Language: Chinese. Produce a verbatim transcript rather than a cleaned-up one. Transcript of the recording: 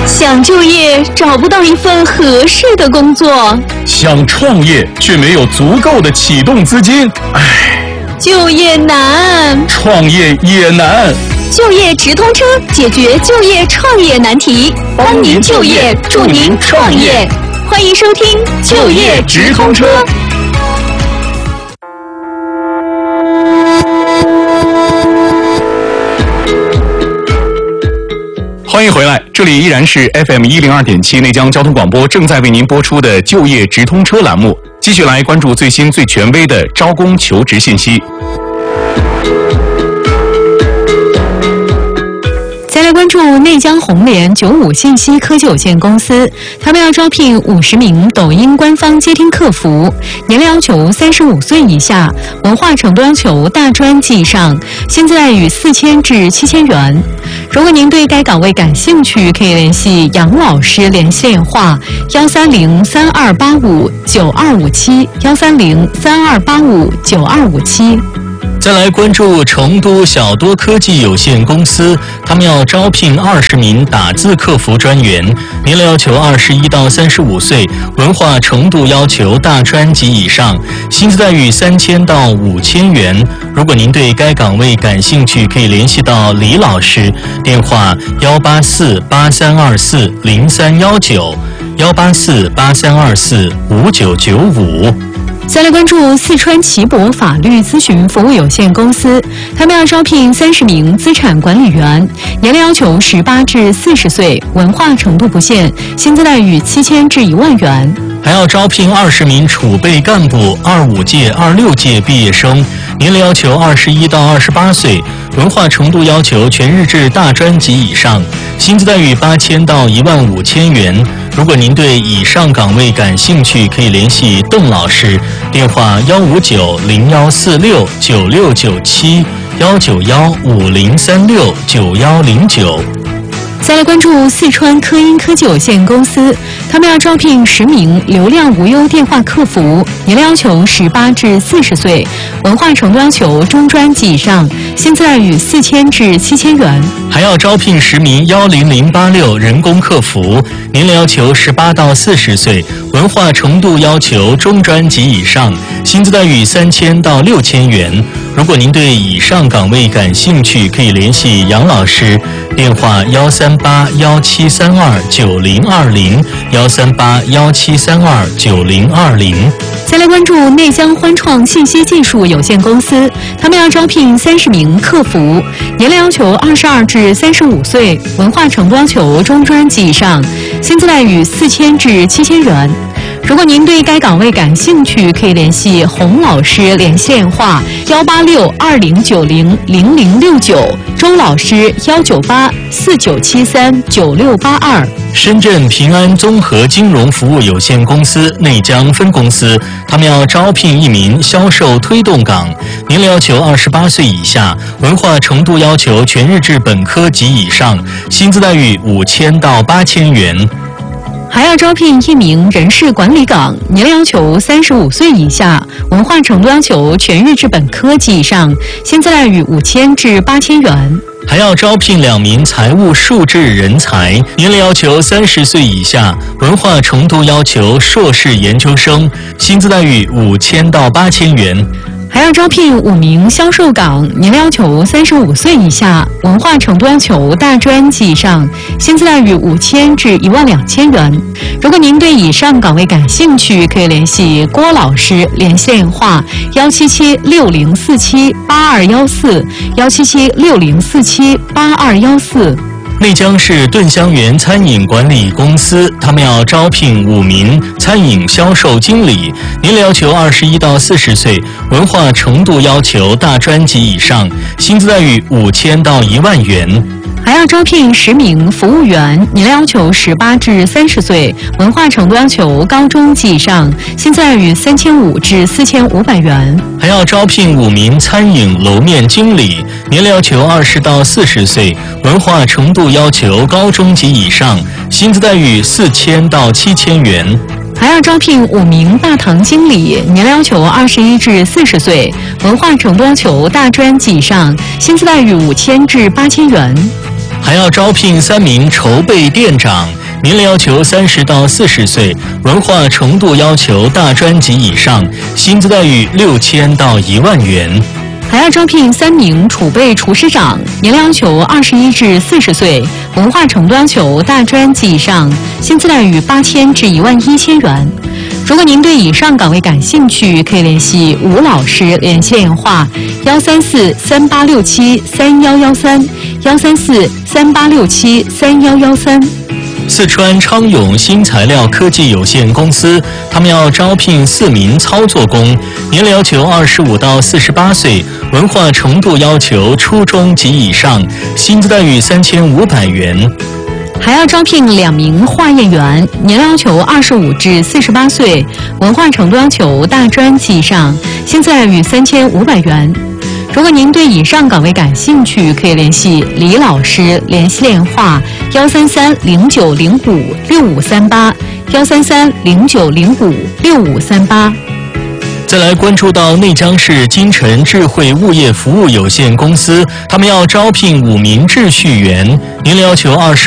想就业找不到一份合适的工作， 想创业却没有足够的启动资金，唉， 就业难， 创业也难。 就业直通车解决就业创业难题，帮您就业，助您创业。欢迎收听就业直通车。 欢迎回来，这里依然是 F M 一零二点七内江交通广播正在为您播出的就业直通车栏目，继续来关注最新最权威的招工求职信息。 再来关注内江红联九五信息科技有限公司，他们要招聘五十名抖音官方接听客服，年龄要求三十五岁以下，文化程度要求大专及以上，薪资待遇四千至七千元。如果您对该岗位感兴趣，可以联系杨老师联系电话幺三零三二八五九二五七幺三零三二八五九二五七。 再来关注成都小多科技有限公司，他们要招聘二十名打字客服专员，年龄要求二十一到三十五岁，文化程度要求大专及以上，薪资待遇三千到五千元。如果您对该岗位感兴趣，可以联系到李老师，电话幺八四八三二四零三幺九幺八四八三二四五九九五。 再来关注四川奇博法律咨询服务有限公司，他们要招聘三十名资产管理员，年龄要求十八至四十岁，文化程度不限，薪资待遇七千至一万元。 还要招聘二十名储备干部，二五届、二六届毕业生，年龄要求二十一到二十八岁，文化程度要求全日制大专及以上，薪资待遇八千到一万五千元。如果您对以上岗位感兴趣，可以联系邓老师，电话幺五九零幺四六九六九七幺九幺五零三六九幺零九。 再来关注四川科音科技有限公司，他们要招聘十名流量无忧电话客服，年龄要求十八至四十岁，文化程度要求中专及以上，薪资待遇四千至七千元。 还要招聘十名幺零零八六人工客服，年龄要求十八到四十岁，文化程度要求中专及以上，薪资待遇三千到六千元。如果您对以上岗位感兴趣，可以联系杨老师，电话幺三八幺七三二九零二零幺三八幺七三二九零二零。 再来关注内江欢创信息技术有限公司，他们要招聘三十名客服，年龄要求二十二至三十五岁，文化程度要求中专及以上，薪资待遇四千至七千元。如果您对该岗位感兴趣，可以联系洪老师联系电话幺八六二零九零零零六九，周老师幺九八四九七三九六八二。 深圳平安综合金融服务有限公司内江分公司，他们要招聘一名销售推动岗，年龄要求二十八岁以下，文化程度要求全日制本科及以上，薪资待遇五千到八千元。 还要招聘一名人事管理岗，年龄要求三十五岁以下，文化程度要求全日制本科及以上，薪资待遇五千至八千元。 还要招聘两名财务数字人才，年龄要求三十岁以下，文化程度要求硕士研究生，薪资待遇五千到八千元。 还要招聘五名销售岗，年龄要求三十五岁以下，文化程度要求大专及以上，薪资待遇五千至一万两千元。如果您对以上岗位感兴趣，可以联系郭老师联系电话幺七七六零四七八二幺四幺七七六零四七八二幺四。 内江市顿香园餐饮管理公司，他们要招聘五名餐饮销售经理，年龄要求二十一到四十岁，文化程度要求大专及以上，薪资待遇五千到一万元。 还要招聘十名服务员，年龄要求十八至三十岁，文化程度要求高中及以上，薪资待遇三千五至四千五百元。 还要招聘五名餐饮楼面经理，年龄要求二十到四十岁，文化程度要求高中及以上，薪资待遇四千到七千元。 还要招聘五名大堂经理，年龄要求二十一至四十岁，文化程度要求大专及以上，薪资待遇五千至八千元。 还要招聘三名筹备店长，年龄要求三十到四十岁，文化程度要求大专及以上，薪资待遇六千到一万元。 还要招聘三名储备厨师长，年龄要求二十一至四十岁，文化程度要求大专及以上，薪资待遇八千至一万一千元。如果您对以上岗位感兴趣，可以联系吴老师联系电话：幺三四三八六七三幺幺三，幺三四三八六七三幺幺三。 四川昌永新材料科技有限公司，他们要招聘四名操作工，年龄要求二十五到四十八岁，文化程度要求初中及以上，薪资待遇三千五百元。 还要招聘两名化验员，年龄要求二十五至四十八岁，文化程度要求大专及以上，薪资待遇三千五百元。如果您对以上岗位感兴趣，可以联系李老师联系电话：幺三三零九零五六五三八，幺三三零九零五六五三八。 再来关注到内江市金城智慧物业服务有限公司，他们要招聘五名秩序员，年龄要求二十